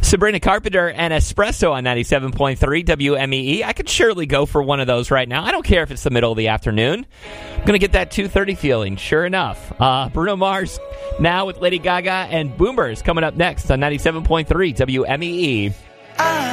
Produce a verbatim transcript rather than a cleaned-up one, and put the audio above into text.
Sabrina Carpenter and Espresso on ninety-seven point three W M E E. I could surely go for one of those right now. I don't care if it's the middle of the afternoon. I'm going to get that two thirty feeling, sure enough. Uh, Bruno Mars now with Lady Gaga and Boomers coming up next on ninety-seven point three W M E E.